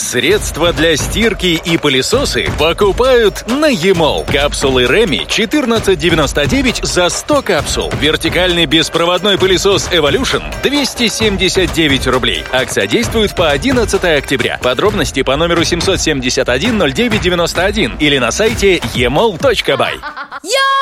Средства для стирки и пылесосы покупают на e-mall. Капсулы Remy 14,99 за 100 капсул. Вертикальный беспроводной пылесос Evolution 279 рублей. Акция действует по 11 октября. Подробности по номеру 771 0991 или на сайте emall.by.